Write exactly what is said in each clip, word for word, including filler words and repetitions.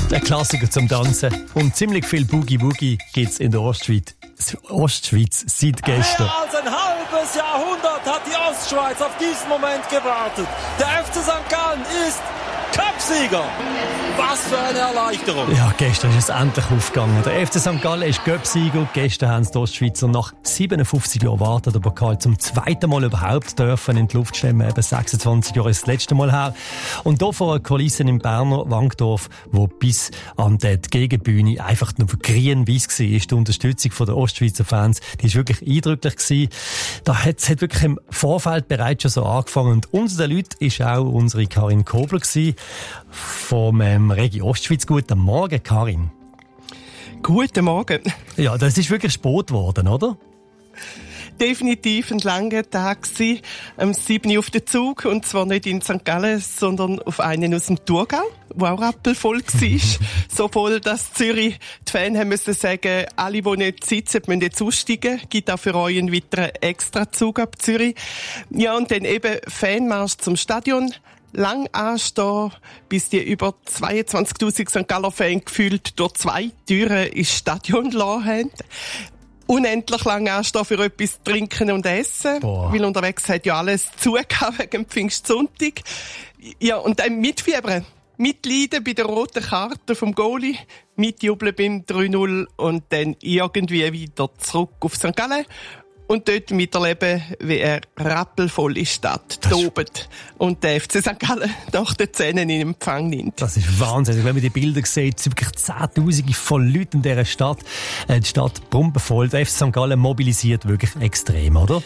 Ein Klassiker zum Tanzen. Und ziemlich viel Boogie-Woogie gibt es in der Ostschweiz. Ostschweiz seit gestern. Mehr als ein halbes Jahrhundert hat die Ostschweiz auf diesen Moment gewartet. Der F C Sankt Gallen ist Cupsieger. Was für eine Erleichterung. Ja, gestern ist es endlich aufgegangen. Der F C Sankt Gallen ist Cupsieger. Gestern haben die Ostschweizer nach siebenundfünfzig Jahren warten den Pokal zum zweiten Mal überhaupt dürfen in die Luft stemmen. Eben sechsundzwanzig Jahre ist das letzte Mal her. Und hier vor Kulissen im Berner Wankdorf, wo bis an die Gegenbühne einfach nur grün-weiss war, ist die Unterstützung der Ostschweizer Fans, die ist wirklich eindrücklich gewesen. Da hat es wirklich im Vorfeld bereits schon so angefangen. Und unter den Leuten ist auch unsere Karin Kobler gewesen, vom ähm, Regi Ostschweiz. Guten Morgen, Karin. Guten Morgen. Ja, das ist wirklich spät geworden, oder? Definitiv ein langer Tag gewesen. Am sieben Uhr auf den Zug. Und zwar nicht in Sankt Gallen, sondern auf einen aus dem Thurgau, wo auch rappelvoll war. So voll, dass Zürich die Fans haben müssen sagen, alle, die nicht sitzen, müssen jetzt aussteigen. Gibt auch für euch einen weiteren Extrazug ab Zürich. Ja, und dann eben Fanmarsch zum Stadion. Lang anstehen, bis die über zweiundzwanzigtausend Sankt Galler Fans gefühlt durch zwei Türen ins Stadion gelassen haben. Unendlich lang anstehen für etwas trinken und essen. Boah. Weil unterwegs hat ja alles zugehört wegen Pfingstsonntag. Ja, und dann mitfiebern. Mitleiden bei der roten Karte vom Goalie. Mitjubeln beim drei null und dann irgendwie wieder zurück auf Sankt Gallen. Und dort miterleben, wie er rappelvoll in die Stadt tobt und der F C Sankt Gallen nach den Zähnen in Empfang nimmt. Das ist Wahnsinn. Wenn man die Bilder sieht, es sind wirklich Zehntausende von Leuten in dieser Stadt. Die Stadt brumpenvoll. Der F C Sankt Gallen mobilisiert wirklich extrem, oder?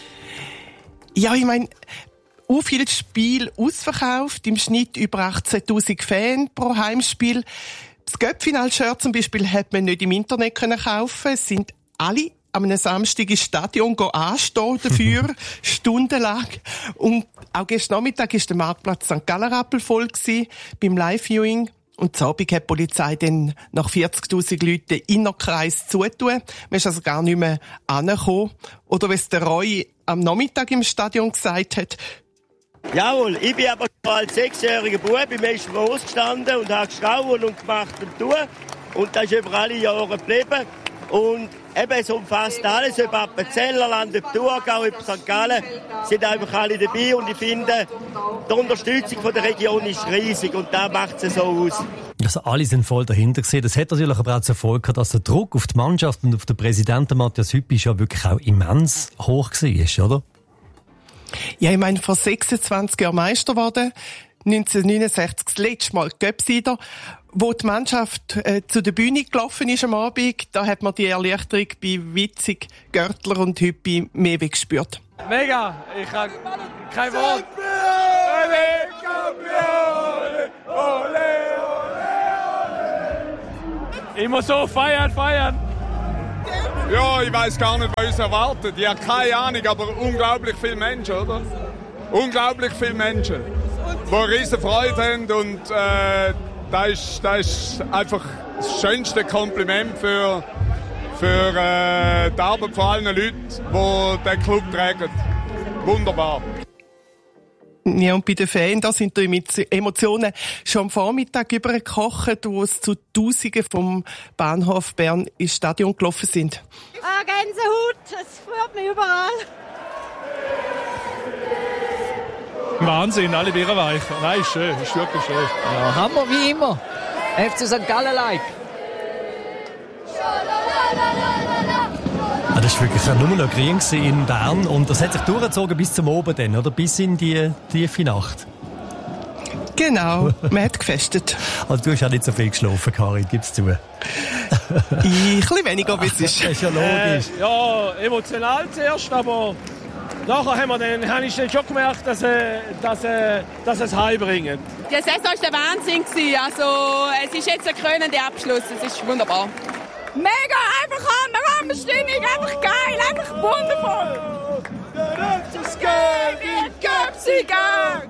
Ja, ich meine, so viel Spiel ausverkauft, im Schnitt über achtzehntausend Fans pro Heimspiel. Das Göppfinal-Shirt zum Beispiel hat man nicht im Internet können kaufen. Es sind alle am einem Samstag ins Stadion anstehen dafür, stundenlang. Und auch gestern Nachmittag war der Marktplatz Sankt Gallen rappelvoll gewesen, beim Live-Viewing. Und zu Abend hat die Polizei dann nach vierzigtausend Leuten den Innerkreis zutun. Man ist also gar nicht mehr angekommen. Oder wie es der Roy am Nachmittag im Stadion gesagt hat. Jawohl, ich bin aber als sechsjähriger Bub im ersten Mal ausgestanden und habe geschrauen und gemacht und tun. Und das ist über alle Jahre geblieben. Und eben, es umfasst alles, ob Appenzellerland, ob Thurgau, ob Sankt Gallen, sind einfach alle dabei. Und ich finde, die Unterstützung von der Region ist riesig und da macht es so aus. Also alle sind voll dahinter gesehen. Das hat natürlich aber auch zur Folge gehabt, dass der Druck auf die Mannschaft und auf den Präsidenten Matthias Hüppi ja wirklich auch immens hoch war, oder? Ja, ich meine, vor sechsundzwanzig Jahren Meister geworden, neunzehnhundertneunundsechzig das letzte Mal Göppsieger. Wo die Mannschaft äh, zu der Bühne gelaufen ist am Abend, da hat man die Erleichterung bei Witzig, Görtler und Hüppi mehr gespürt. Mega, ich habe kein Wort. Immer so feiern, feiern. Ja, ich weiss gar nicht, was uns erwartet. Ich habe keine Ahnung, aber unglaublich viele Menschen, oder? Unglaublich viele Menschen, die eine riesen Freude haben und äh, Das ist, das ist einfach das schönste Kompliment für, für äh, die Arbeit von allen Leuten, die den Club tragen. Wunderbar. Ja, und bei den Fans, da sind die Emotionen schon am Vormittag übergekocht, wo es zu Tausenden vom Bahnhof Bern ins Stadion gelaufen sind. Ah, Gänsehaut, es freut mich überall. Wahnsinn, alle Bieren weich. Nein, ist schön, ist wirklich schön. Ja, Hammer wie immer. F C Sankt Gallen-like. Ja, das war wirklich nur noch grün in Bern und das hat sich durchgezogen bis zum Oben dann, oder? Bis in die tiefe Nacht. Genau, man hat gefestet. Also du hast auch nicht so viel geschlafen, Karin, gib's zu. Ich, ein bisschen weniger, wie es ist. Das ist ja logisch. Äh, ja, emotional zuerst, aber nachher haben wir dann, habe ich dann schon gemerkt, dass, äh, dass, äh, dass es heimbringen. Die Saison war der Wahnsinn. Also, es ist jetzt ein krönender Abschluss. Es ist wunderbar. Mega, einfach Hammer, Hammer Stimmung, einfach geil, einfach wundervoll. Das geht, Göpsiger!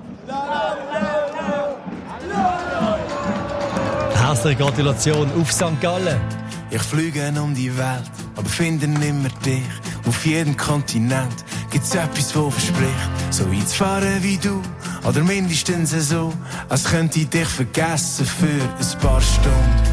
Herzliche Gratulation auf Sankt Gallen. Ich fliege um die Welt, aber finde nimmer dich. Auf jedem Kontinent gibt's etwas, wo verspricht, so weit zu fahren wie du. Oder mindestens so, als könnte ich dich vergessen für ein paar Stunden.